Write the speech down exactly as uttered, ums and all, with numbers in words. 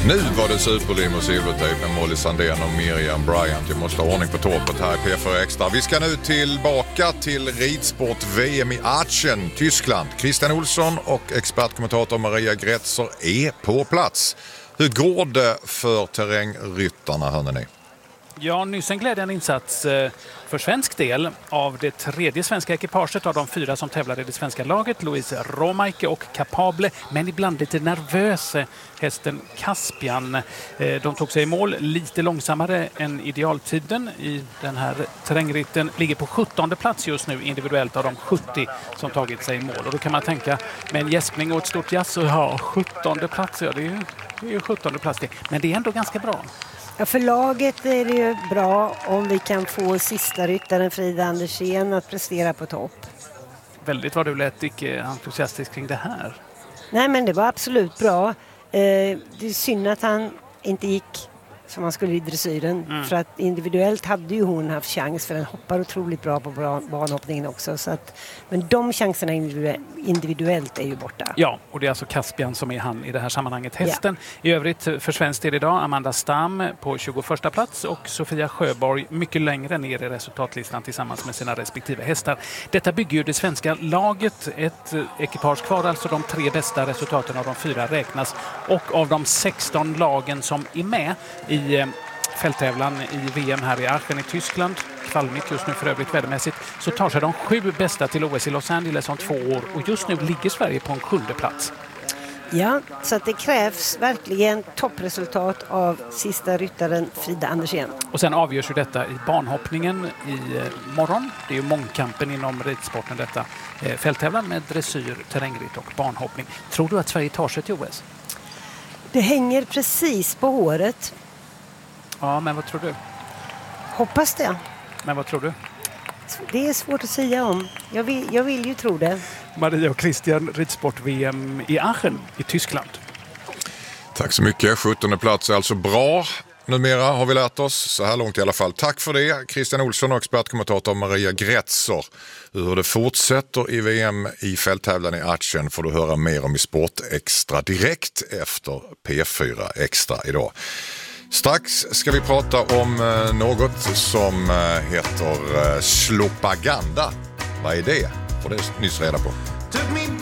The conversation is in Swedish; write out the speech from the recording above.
Nu var det superlim och silvertejp med Molly Sandén och Miriam Bryant. Jag måste ha ordning på torpet här i P fyra Extra. Vi ska nu tillbaka till ridsport-V M i Aachen, Tyskland. Christian Olsson och expertkommentator Maria Gretzer är på plats. Hur går det för terrängryttarna, hörni ni? Ja, nyss en glädjande insats för svensk del av det tredje svenska ekipaget av de fyra som tävlade i det svenska laget. Louise Romaike och Capable, men ibland lite nervös hästen Caspian. De tog sig i mål lite långsammare än idealtiden i den här terrängritten. Ligger på sjuttonde plats just nu individuellt av de sjuttio som tagit sig i mål. Och då kan man tänka, med en gäspning och ett stort jazz, och ja, sjuttonde plats, ja, det är ju, det är ju sjuttonde plats det. Men det är ändå ganska bra. Ja, för laget är det ju bra om vi kan få sista ryttaren Frida Andersén att prestera på topp. Väldigt vad du lät icke entusiastisk kring det här. Nej, men det var absolut bra. Eh, det är synd att han inte gick som han skulle i dressyren. Mm. För att individuellt hade ju hon haft chans, för den hoppar otroligt bra på banhoppningen också. Så att, men de chanserna individuellt är ju borta. Ja, och det är alltså Caspian som är han i det här sammanhanget. Hästen ja. I övrigt för svensk del idag, Amanda Stam på tjugoförsta plats och Sofia Sjöborg mycket längre ner i resultatlistan tillsammans med sina respektive hästar. Detta bygger ju det svenska laget, ett ekipage kvar, alltså de tre bästa resultaten av de fyra räknas. Och av de sexton lagen som är med i i fälttävlan i V M här i Aachen i Tyskland, kvalmigt just nu för övrigt vädermässigt, så tar sig de sju bästa till O S i Los Angeles om två år och just nu ligger Sverige på en sjunde plats. Ja, så att det krävs verkligen toppresultat av sista ryttaren Frida Andersén. Och sen avgörs ju detta i banhoppningen i morgon. Det är ju mångkampen inom ridsporten detta. Fälttävlan med dressyr, terrängritt och banhoppning. Tror du att Sverige tar sig till O S? Det hänger precis på håret. Ja, men vad tror du? Hoppas det. Men vad tror du? Det är svårt att säga om. Jag vill, jag vill ju tro det. Maria och Christian, ridsport-V M i Aachen i Tyskland. Tack så mycket. sjuttonde plats är alltså bra. Numera har vi lärt oss, så här långt i alla fall. Tack för det, Christian Olsson och expertkommentator Maria Gretzer. Hur det fortsätter i V M i fälttävlan i Aachen får du höra mer om i Sport Extra direkt efter P fyra Extra idag. Strax ska vi prata om något som heter slopaganda. Vad är det? Får det nyss reda på.